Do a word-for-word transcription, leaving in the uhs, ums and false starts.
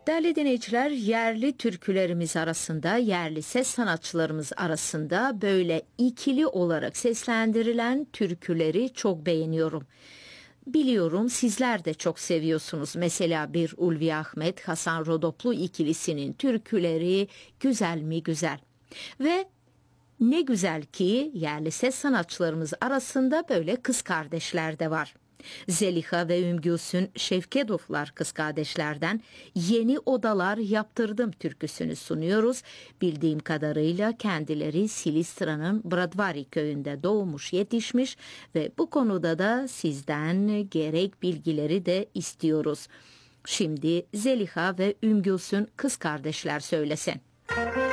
Değerli dinleyiciler, yerli türkülerimiz arasında, yerli ses sanatçılarımız arasında böyle ikili olarak seslendirilen türküleri çok beğeniyorum. Biliyorum sizler de çok seviyorsunuz. Mesela bir Ulvi Ahmet, Hasan Rodoplu ikilisinin türküleri güzel mi güzel. Ve ne güzel ki yerli ses sanatçılarımız arasında böyle kız kardeşler de var. Zeliha ve Ümmügülsün Şevkedovlar kız kardeşlerden Yeni Odalar Yaptırdım türküsünü sunuyoruz. Bildiğim kadarıyla kendileri Silistra'nın Bradvari köyünde doğmuş yetişmiş ve bu konuda da sizden gerek bilgileri de istiyoruz. Şimdi Zeliha ve Ümmügülsün kız kardeşler söylesin.